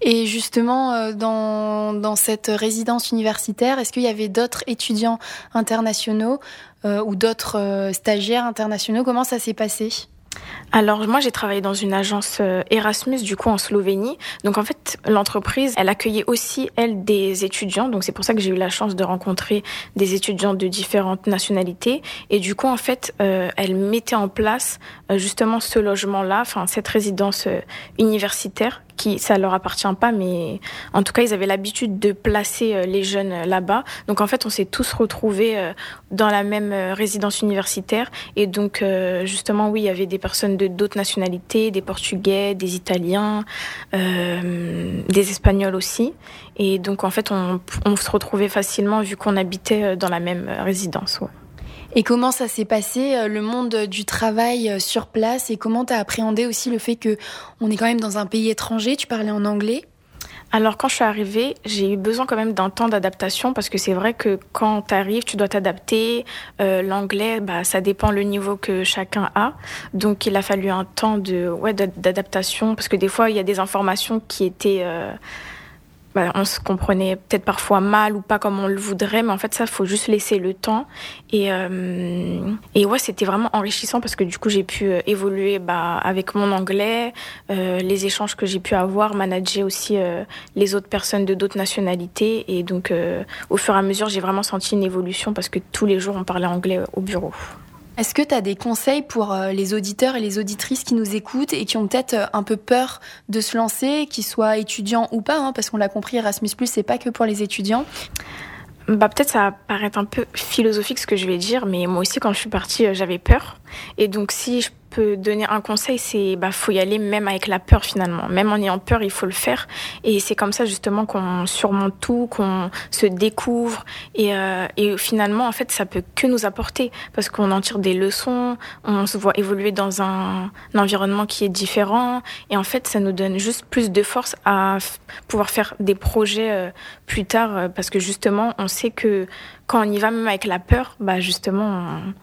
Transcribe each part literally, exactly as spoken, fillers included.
Et justement, euh, dans, dans cette résidence universitaire, est-ce qu'il y avait d'autres étudiants internationaux euh, ou d'autres euh, stagiaires internationaux? Comment ça s'est passé? Alors moi j'ai travaillé dans une agence Erasmus du coup en Slovénie. Donc en fait l'entreprise elle accueillait aussi elle des étudiants. Donc c'est pour ça que j'ai eu la chance de rencontrer des étudiants de différentes nationalités. Et du coup en fait euh, elle mettait en place euh, justement ce logement-là, enfin cette résidence euh, universitaire qui ça leur appartient pas, mais en tout cas ils avaient l'habitude de placer euh, les jeunes euh, là-bas. Donc en fait on s'est tous retrouvés euh, dans la même euh, résidence universitaire. Et donc euh, justement oui il y avait des personnes de d'autres nationalités, des Portugais, des Italiens, euh, des Espagnols aussi. Et donc en fait on, on se retrouvait facilement vu qu'on habitait dans la même résidence. Ouais. Et comment ça s'est passé, le monde du travail sur place, et comment t'as appréhendé aussi le fait que on est quand même dans un pays étranger? Tu parlais en anglais. Alors quand je suis arrivée, j'ai eu besoin quand même d'un temps d'adaptation parce que c'est vrai que quand tu arrives, tu dois t'adapter. Euh, l'anglais, bah ça dépend le niveau que chacun a. Donc il a fallu un temps de ouais d'adaptation parce que des fois il y a des informations qui étaient euh, bah, on se comprenait peut-être parfois mal ou pas comme on le voudrait, mais en fait ça faut juste laisser le temps. Et euh, et ouais c'était vraiment enrichissant parce que du coup j'ai pu euh, évoluer bah avec mon anglais, euh, les échanges que j'ai pu avoir, manager aussi euh, les autres personnes de d'autres nationalités. Et donc euh, au fur et à mesure j'ai vraiment senti une évolution parce que tous les jours on parlait anglais au bureau. Est-ce que tu as des conseils pour les auditeurs et les auditrices qui nous écoutent et qui ont peut-être un peu peur de se lancer, qu'ils soient étudiants ou pas, hein, parce qu'on l'a compris, Erasmus plus, c'est pas que pour les étudiants? Bah peut-être ça va paraître un peu philosophique ce que je vais dire, mais moi aussi quand je suis partie j'avais peur. Et donc si je peux donner un conseil, c'est bah faut y aller même avec la peur finalement. Même en ayant peur, il faut le faire. Et c'est comme ça justement qu'on surmonte tout, qu'on se découvre. Et, euh, et finalement, en fait, ça peut que nous apporter parce qu'on en tire des leçons, on se voit évoluer dans un, un environnement qui est différent. Et en fait, ça nous donne juste plus de force à f- pouvoir faire des projets euh, plus tard euh, parce que justement, on sait que quand on y va même avec la peur, bah justement... On,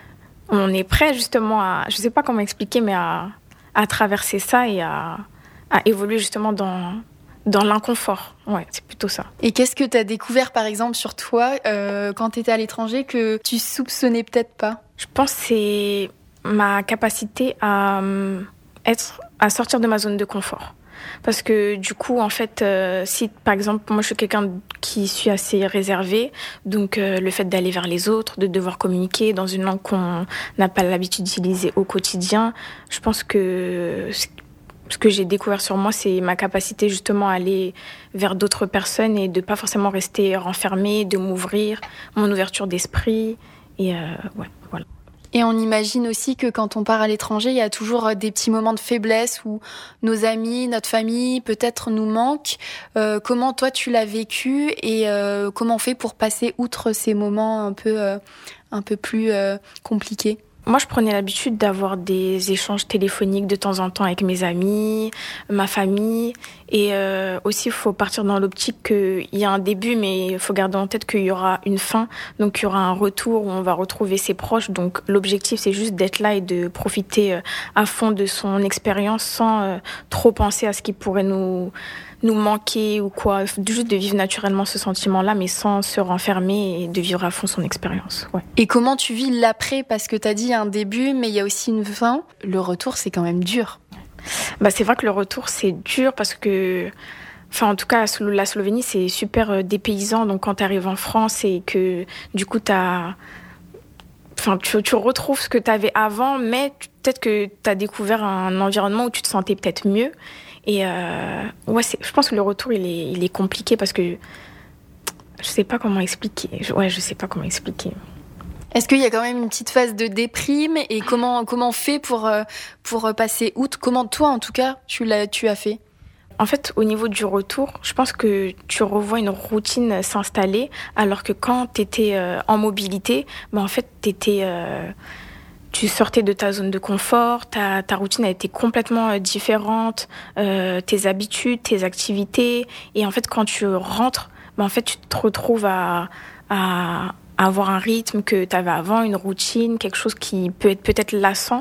on est prêt justement à, je sais pas comment expliquer, mais à, à traverser ça et à, à évoluer justement dans, dans l'inconfort. Ouais, c'est plutôt ça. Et qu'est-ce que tu as découvert par exemple sur toi euh, quand tu étais à l'étranger que tu soupçonnais peut-être pas? Je pense que c'est ma capacité à, être, à sortir de ma zone de confort. Parce que du coup, en fait, euh, si par exemple, moi je suis quelqu'un qui suis assez réservé, donc euh, le fait d'aller vers les autres, de devoir communiquer dans une langue qu'on n'a pas l'habitude d'utiliser au quotidien, je pense que ce que j'ai découvert sur moi, c'est ma capacité justement à aller vers d'autres personnes et de pas forcément rester renfermée, de m'ouvrir, mon ouverture d'esprit et euh, ouais, voilà. Et on imagine aussi que quand on part à l'étranger, il y a toujours des petits moments de faiblesse où nos amis, notre famille, peut-être nous manquent. Euh, comment toi tu l'as vécu et euh, comment on fait pour passer outre ces moments un peu, euh, un peu plus euh, compliqués? Moi, je prenais l'habitude d'avoir des échanges téléphoniques de temps en temps avec mes amis, ma famille. Et euh, aussi, il faut partir dans l'optique qu'il y a un début, mais il faut garder en tête qu'il y aura une fin. Donc, il y aura un retour où on va retrouver ses proches. Donc, l'objectif, c'est juste d'être là et de profiter à fond de son expérience sans euh, trop penser à ce qui pourrait nous... nous manquer ou quoi, juste de vivre naturellement ce sentiment-là, mais sans se renfermer et de vivre à fond son expérience. Ouais. Et comment tu vis l'après? Parce que t'as dit il y a un début, mais il y a aussi une fin. Le retour, c'est quand même dur. Bah, c'est vrai que le retour, c'est dur parce que, enfin, en tout cas, la Slovénie, c'est super dépaysant. Donc, quand tu arrives en France et que, du coup, t'as... Enfin, tu, tu retrouves ce que tu avais avant, mais peut-être que tu as découvert un environnement où tu te sentais peut-être mieux. Et euh, ouais, c'est, je pense que le retour, il est, il est compliqué parce que je sais pas comment expliquer. Je, ouais, je sais pas comment expliquer. Est-ce qu'il y a quand même une petite phase de déprime et comment, comment on fait pour, pour passer outre? Comment toi, en tout cas, tu, l'as, tu as fait? En fait, au niveau du retour, je pense que tu revois une routine s'installer alors que quand tu étais euh, en mobilité, bah, en fait, tu étais... Euh, tu sortais de ta zone de confort, ta, ta routine a été complètement différente, euh, tes habitudes, tes activités. Et en fait, quand tu rentres, ben en fait, tu te retrouves à, à, à avoir un rythme que tu avais avant, une routine, quelque chose qui peut être peut-être lassant.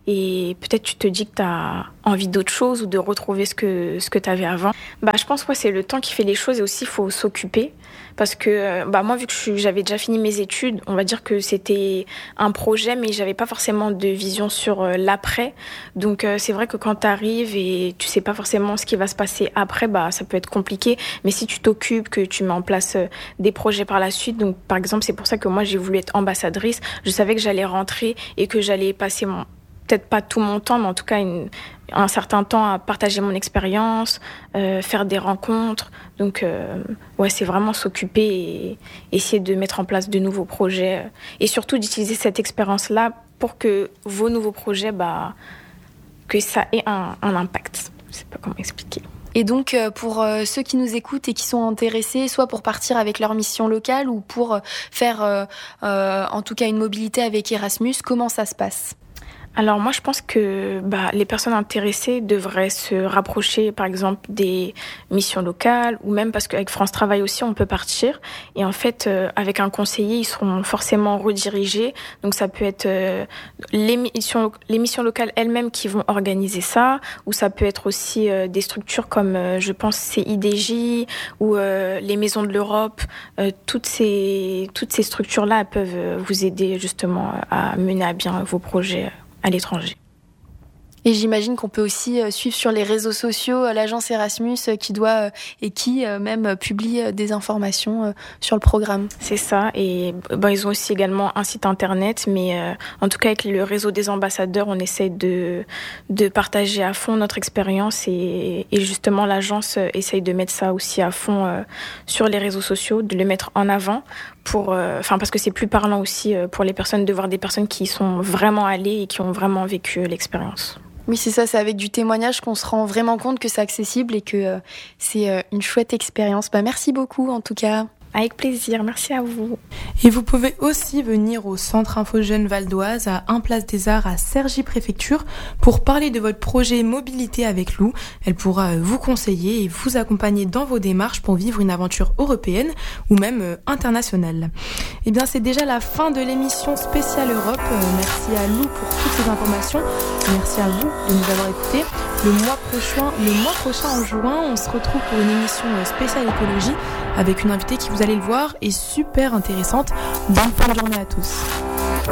et peut-être tu te dis que tu as envie d'autre chose ou de retrouver ce que, ce que tu avais avant. Bah, je pense que ouais, c'est le temps qui fait les choses et aussi il faut s'occuper. Parce que bah, moi, vu que je suis, j'avais déjà fini mes études, on va dire que c'était un projet, mais j'avais pas forcément de vision sur euh, l'après. Donc euh, c'est vrai que quand tu arrives et tu sais pas forcément ce qui va se passer après, bah, ça peut être compliqué. Mais si tu t'occupes, que tu mets en place euh, des projets par la suite, donc par exemple, c'est pour ça que moi, j'ai voulu être ambassadrice. Je savais que j'allais rentrer et que j'allais passer mon... peut-être pas tout mon temps, mais en tout cas une, un certain temps à partager mon expérience, euh, faire des rencontres. Donc, euh, ouais, c'est vraiment s'occuper et essayer de mettre en place de nouveaux projets. Et surtout d'utiliser cette expérience-là pour que vos nouveaux projets, bah, que ça ait un, un impact. Je sais pas comment expliquer. Et donc, pour ceux qui nous écoutent et qui sont intéressés, soit pour partir avec leur mission locale ou pour faire, euh, euh, en tout cas, une mobilité avec Erasmus, comment ça se passe ? Alors moi, je pense que bah, les personnes intéressées devraient se rapprocher, par exemple, des missions locales ou même parce qu'avec France Travail aussi, on peut partir. Et en fait, euh, avec un conseiller, ils seront forcément redirigés. Donc ça peut être euh, les, missions, les missions locales elles-mêmes qui vont organiser ça, ou ça peut être aussi euh, des structures comme, euh, je pense, C I D J ou euh, les Maisons de l'Europe. Euh, toutes ces, toutes ces structures-là elles peuvent vous aider justement à mener à bien vos projets à l'étranger. Et j'imagine qu'on peut aussi suivre sur les réseaux sociaux l'agence Erasmus qui doit et qui même publie des informations sur le programme. C'est ça. Et ben, ils ont aussi également un site internet, mais euh, en tout cas avec le réseau des ambassadeurs, on essaie de de partager à fond notre expérience et, et justement l'agence essaye de mettre ça aussi à fond euh, sur les réseaux sociaux, de le mettre en avant. Pour, enfin euh, parce que c'est plus parlant aussi euh, pour les personnes de voir des personnes qui sont vraiment allées et qui ont vraiment vécu euh, l'expérience. Oui, c'est ça, c'est avec du témoignage qu'on se rend vraiment compte que c'est accessible et que euh, c'est euh, une chouette expérience. Bah, merci beaucoup en tout cas. Avec plaisir, merci à vous. Et vous pouvez aussi venir au Centre Info Jeunes Val d'Oise à un Place des Arts à Cergy Préfecture pour parler de votre projet mobilité avec Lou. Elle pourra vous conseiller et vous accompagner dans vos démarches pour vivre une aventure européenne ou même euh, internationale. Et bien c'est déjà la fin de l'émission spéciale Europe. Euh, merci à Lou pour toutes ces informations. Merci à vous de nous avoir écoutés. Le mois prochain, le mois prochain en juin, on se retrouve pour une émission spéciale écologie avec une invitée qui, vous allez le voir, est super intéressante. Bonne fin de journée à tous.